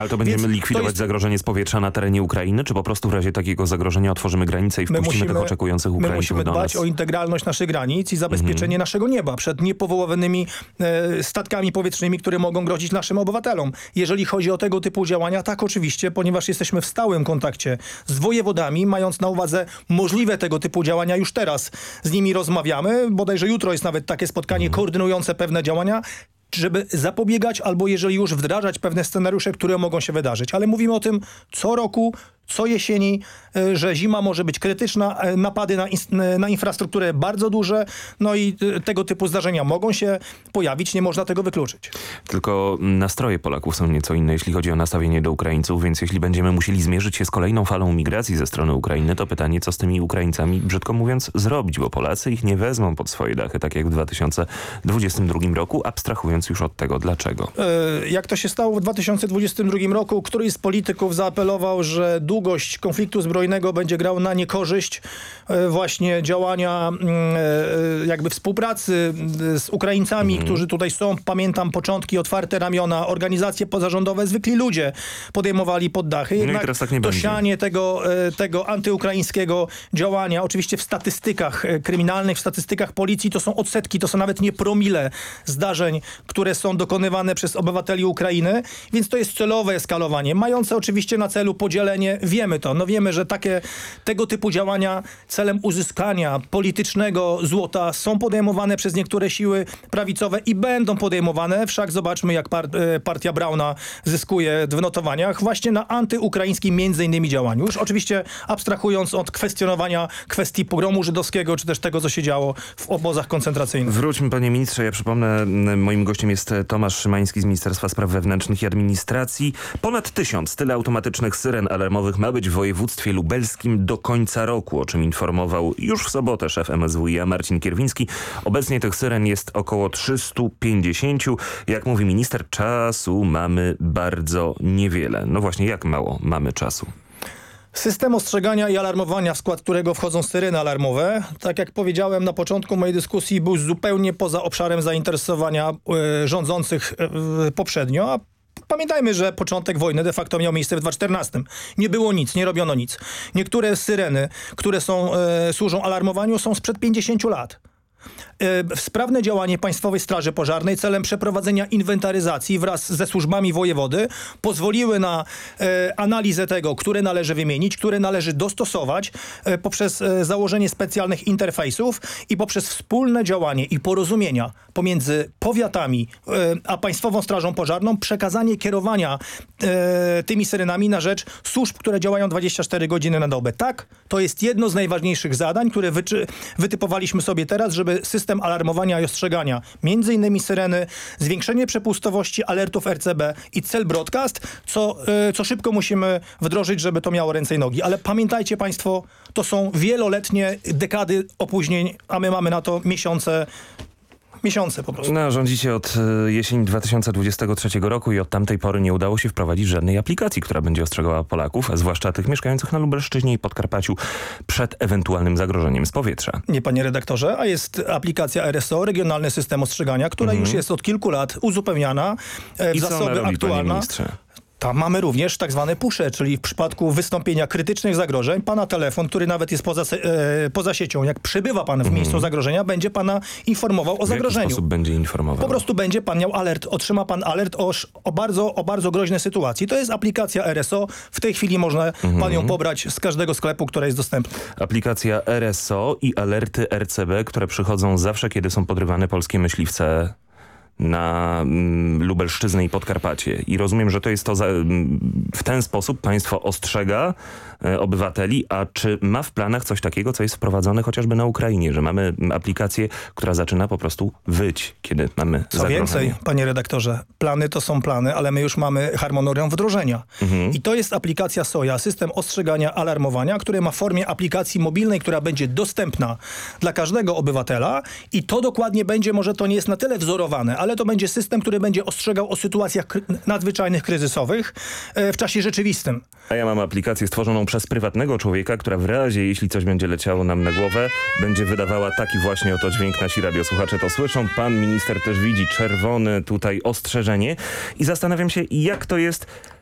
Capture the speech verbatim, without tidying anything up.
Ale to będziemy Więc likwidować jest... zagrożenie z powietrza na terenie Ukrainy, czy po prostu w razie takiego zagrożenia otworzymy granicę i wpuścimy musimy, tych oczekujących Ukraińców do nas? My musimy dbać o integralność naszych granic i zabezpieczenie mhm. naszego nieba przed niepowołanymi e, statkami powietrznymi, które mogą grozić naszym obywatelom. Jeżeli chodzi o tego typu działania, tak oczywiście, ponieważ jesteśmy w stałym kontakcie z wojewodami, mając na uwadze możliwe tego typu działania już teraz. Z nimi rozmawiamy, bodajże jutro jest nawet takie spotkanie mhm. koordynujące pewne działania, żeby zapobiegać albo jeżeli już wdrażać pewne scenariusze, które mogą się wydarzyć. Ale mówimy o tym co roku, co jesieni, że zima może być krytyczna, napady na, na infrastrukturę bardzo duże, no i tego typu zdarzenia mogą się pojawić, nie można tego wykluczyć. Tylko nastroje Polaków są nieco inne, jeśli chodzi o nastawienie do Ukraińców, więc jeśli będziemy musieli zmierzyć się z kolejną falą migracji ze strony Ukrainy, to pytanie, co z tymi Ukraińcami, brzydko mówiąc, zrobić, bo Polacy ich nie wezmą pod swoje dachy, tak jak w dwa tysiące dwudziestym drugim roku, abstrahując już od tego, dlaczego. Jak to się stało w dwa tysiące dwudziestym drugim roku, któryś z polityków zaapelował, że długość konfliktu zbrojnego będzie grał na niekorzyść właśnie działania jakby współpracy z Ukraińcami, mm. którzy tutaj są. Pamiętam początki, otwarte ramiona, organizacje pozarządowe, zwykli ludzie podejmowali pod dachy. Jednak no i teraz tak nie to będzie. Sianie tego, tego antyukraińskiego działania, oczywiście w statystykach kryminalnych, w statystykach policji to są odsetki, to są nawet nie promile zdarzeń, które są dokonywane przez obywateli Ukrainy, więc to jest celowe eskalowanie, mające oczywiście na celu podzielenie, wiemy to, no wiemy, że takie tego typu działania celem uzyskania politycznego złota są podejmowane przez niektóre siły prawicowe i będą podejmowane, wszak zobaczmy jak par partia Brauna zyskuje w notowaniach właśnie na antyukraińskim między innymi działaniu. Już oczywiście abstrahując od kwestionowania kwestii pogromu żydowskiego, czy też tego, co się działo w obozach koncentracyjnych. Wróćmy, panie ministrze, ja przypomnę, moim gościem jest Tomasz Szymański z Ministerstwa Spraw Wewnętrznych i Administracji. Ponad tysiąc tyle automatycznych syren alarmowych ma być w województwie lubelskim do końca roku, o czym informował już w sobotę szef M S W i A Marcin Kierwiński. Obecnie tych syren jest około trzysta pięćdziesiąt. Jak mówi minister, czasu mamy bardzo niewiele. No właśnie, jak mało mamy czasu? System ostrzegania i alarmowania, w skład którego wchodzą syreny alarmowe, tak jak powiedziałem na początku mojej dyskusji, był zupełnie poza obszarem zainteresowania y, rządzących y, poprzednio, a pamiętajmy, że początek wojny de facto miał miejsce w dwa tysiące czternastym. Nie było nic, nie robiono nic. Niektóre syreny, które są, y, służą alarmowaniu, są sprzed pięćdziesięciu lat. Sprawne działanie Państwowej Straży Pożarnej celem przeprowadzenia inwentaryzacji wraz ze służbami wojewody pozwoliły na e, analizę tego, które należy wymienić, które należy dostosować e, poprzez e, założenie specjalnych interfejsów i poprzez wspólne działanie i porozumienia pomiędzy powiatami e, a Państwową Strażą Pożarną przekazanie kierowania e, tymi syrenami na rzecz służb, które działają dwadzieścia cztery godziny na dobę. Tak, to jest jedno z najważniejszych zadań, które wyczy, wytypowaliśmy sobie teraz, żeby system alarmowania i ostrzegania, między innymi syreny, zwiększenie przepustowości alertów R C B i cel broadcast, co, yy, co szybko musimy wdrożyć, żeby to miało ręce i nogi. Ale pamiętajcie Państwo, to są wieloletnie dekady opóźnień, a my mamy na to miesiące Miesiące po prostu. No, rządzicie od jesieni dwa tysiące dwudziestego trzeciego roku i od tamtej pory nie udało się wprowadzić żadnej aplikacji, która będzie ostrzegała Polaków, a zwłaszcza tych mieszkających na Lubelszczyźnie i Podkarpaciu przed ewentualnym zagrożeniem z powietrza. Nie, panie redaktorze, a jest aplikacja R S O, Regionalny System Ostrzegania, która mhm. już jest od kilku lat uzupełniana w I zasoby co ona robi, aktualna. panie ministrze? Tam mamy również tak zwane pusze, czyli w przypadku wystąpienia krytycznych zagrożeń, pana telefon, który nawet jest poza, e, poza siecią, jak przybywa pan w mm. miejscu zagrożenia, będzie pana informował o w zagrożeniu. W jaki sposób będzie informował? Po prostu będzie pan miał alert, otrzyma pan alert o, o, bardzo, o bardzo groźnej sytuacji. To jest aplikacja R S O. W tej chwili można mm. pan ją pobrać z każdego sklepu, która jest dostępna. Aplikacja R S O i alerty R C B, które przychodzą zawsze, kiedy są podrywane polskie myśliwce na mm, Lubelszczyznę i Podkarpacie. I rozumiem, że to jest to za, w ten sposób państwo ostrzega e, obywateli, a czy ma w planach coś takiego, co jest wprowadzone chociażby na Ukrainie, że mamy aplikację, która zaczyna po prostu wyć, kiedy mamy Co zagrożenie? więcej, panie redaktorze, plany to są plany, ale my już mamy harmonogram wdrożenia. Mhm. I to jest aplikacja SOJA, system ostrzegania, alarmowania, który ma w formie aplikacji mobilnej, która będzie dostępna dla każdego obywatela i to dokładnie będzie, może to nie jest na tyle wzorowane, ale to będzie system, który będzie ostrzegał o sytuacjach kry nadzwyczajnych, kryzysowych e, w czasie rzeczywistym. A ja mam aplikację stworzoną przez prywatnego człowieka, która w razie, jeśli coś będzie leciało nam na głowę, będzie wydawała taki właśnie oto dźwięk. Nasi radiosłuchacze to słyszą. Pan minister też widzi czerwone tutaj ostrzeżenie i zastanawiam się, jak to jest